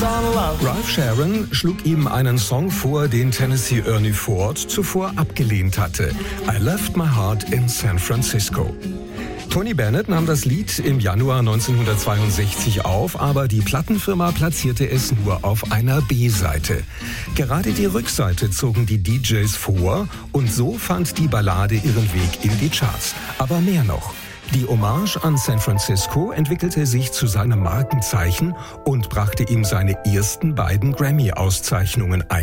Ralph Sharon schlug ihm einen Song vor, den Tennessee Ernie Ford zuvor abgelehnt hatte. I Left My Heart in San Francisco. Tony Bennett nahm das Lied im Januar 1962 auf, aber die Plattenfirma platzierte es nur auf einer B-Seite. Gerade die Rückseite zogen die DJs vor und so fand die Ballade ihren Weg in die Charts. Aber mehr noch. Die Hommage an San Francisco entwickelte sich zu seinem Markenzeichen und brachte ihm seine ersten beiden Grammy-Auszeichnungen ein.